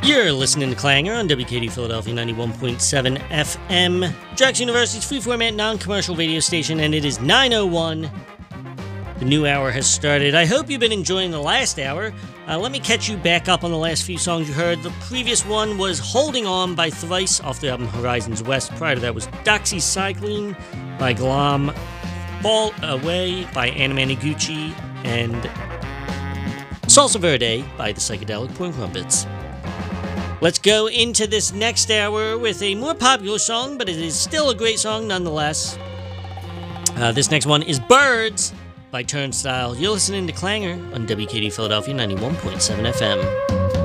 You're listening to Clanger on WKD Philadelphia 91.7 FM, Drexel University's free-format, non-commercial radio station, and it is 9:01. The new hour has started. I hope you've been enjoying the last hour. Let me catch you back up on the last few songs you heard. The previous one was Holding On by Thrice off the album Horizons West. Prior to that was Doxycycline by Glam, Fall Away by Anna Maniguchi, and Salsa Verde by the Psychedelic Porn Crumpets. Let's go into this next hour with a more popular song, but it is still a great song nonetheless. This next one is Birds by Turnstile. You're listening to Clanger on WKD Philadelphia 91.7 FM.